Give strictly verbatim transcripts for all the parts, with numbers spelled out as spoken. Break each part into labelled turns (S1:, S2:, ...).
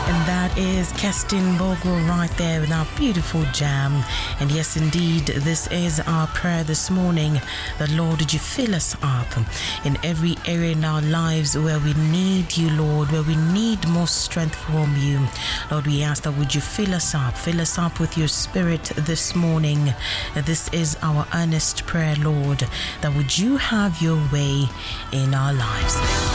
S1: And that is Kestin Bogle right there with our beautiful jam. And yes, indeed, this is our prayer this morning. That, Lord, would you fill us up in every area in our lives where we need you, Lord, where we need more strength from you. Lord, we ask that would you fill us up, fill us up with your spirit this morning. This is our earnest prayer, Lord, that would you have your way in our lives.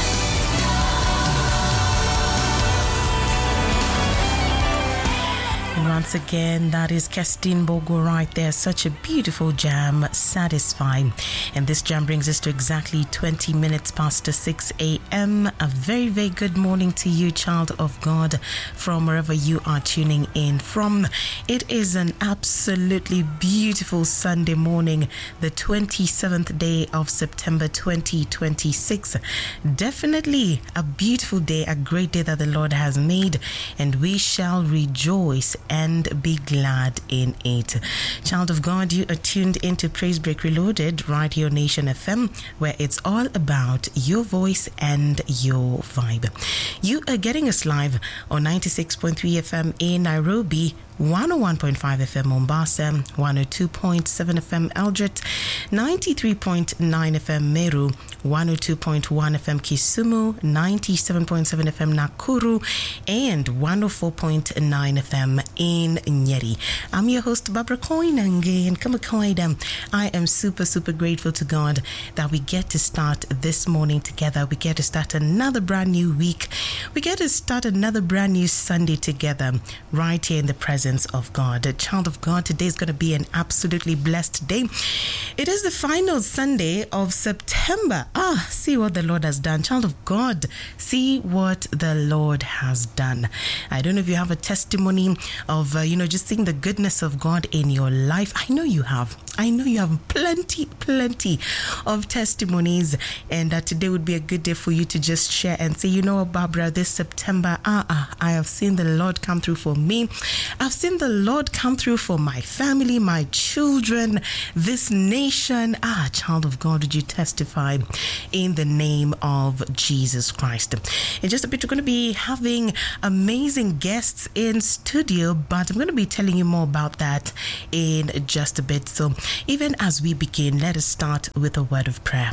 S1: Once again, that is Kestin Bogle right there. Such a beautiful jam, Satisfy. And this jam brings us to exactly twenty minutes past six a.m. A very, very good morning to you, child of God, from wherever you are tuning in from. It is an absolutely beautiful Sunday morning, the twenty-seventh day of September twenty twenty-six. Definitely a beautiful day, a great day that the Lord has made, and we shall rejoice and be glad in it. Child of God, you are tuned into Praise Break Reloaded right here on Nation F M, where it's all about your voice and your vibe. You are getting us live on ninety-six point three F M in Nairobi, one oh one point five F M Mombasa, one oh two point seven F M Eldoret, ninety-three point nine F M Meru, one oh two point one F M Kisumu, ninety-seven point seven F M Nakuru, and one oh four point nine F M in Nyeri. I'm your host, Barbara Koinange, and kama kawaida, I am super, super grateful to God that we get to start this morning together. We get to start another brand new week. We get to start another brand new Sunday together right here in the presence of God. A child of God, today is going to be an absolutely blessed day. It is the final Sunday of September. Ah, see what the Lord has done. Child of God, see what the Lord has done. I don't know if you have a testimony of, uh, you know, just seeing the goodness of God in your life. I know you have. I know you have plenty, plenty of testimonies. And uh, today would be a good day for you to just share and say, you know what, Barbara, this September, ah, ah, I have seen the Lord come through for me. I've seen the Lord come through for my family, my children, this nation. Ah, child of God, would you testify in the name of Jesus Christ? In just a bit, we're going to be having amazing guests in studio, but I'm going to be telling you more about that in just a bit. So even as we begin, let us start with a word of prayer.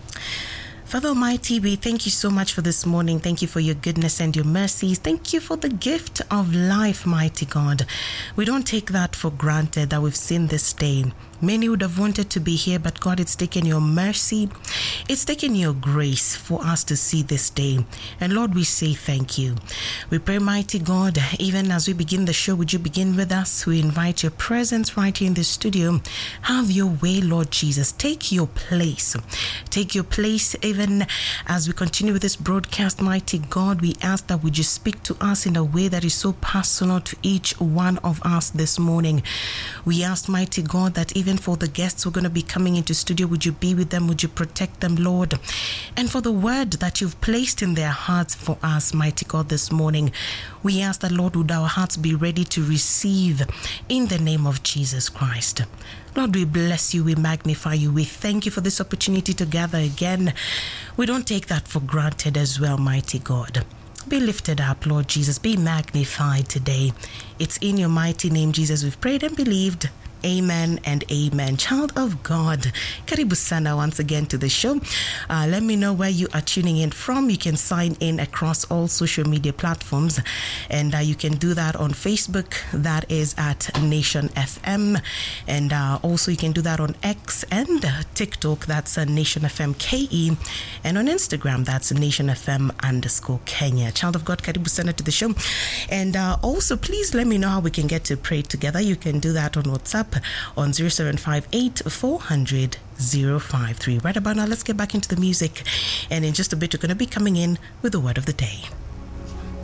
S1: Father Almighty, we thank you so much for this morning. Thank you for your goodness and your mercies. Thank you for the gift of life, mighty God. We don't take that for granted that we've seen this day. Many would have wanted to be here, but God, it's taken your mercy. It's taken your grace for us to see this day. And Lord, we say thank you. We pray, mighty God, even as we begin the show, would you begin with us? We invite your presence right here in the studio. Have your way, Lord Jesus. Take your place. Take your place even as we continue with this broadcast, mighty God. We ask that would you speak to us in a way that is so personal to each one of us this morning. We ask, mighty God, that even for the guests who are going to be coming into studio, would you be with them? Would you protect them, Lord? And for the word that you've placed in their hearts for us, mighty God, this morning, we ask that, Lord, would our hearts be ready to receive in the name of Jesus Christ. Lord, we bless you, we magnify you, we thank you for this opportunity to gather again. We don't take that for granted as well, mighty God. Be lifted up, Lord Jesus, be magnified today. It's in your mighty name, Jesus, we've prayed and believed. Amen and amen. Child of God, karibu sana once again to the show. Uh, let me know where you are tuning in from. You can sign in across all social media platforms, and uh, you can do that on Facebook. That is at Nation F M, and uh, also you can do that on X and uh, TikTok. That's uh, Nation F M K E, and on Instagram that's Nation F M underscore Kenya. Child of God, karibu sana to the show, and uh, also please let me know how we can get to pray together. You can do that on WhatsApp on zero seven five eight four hundred zero five three. Right about now, let's get back into the music, and in just a bit we're going to be coming in with the word of the day.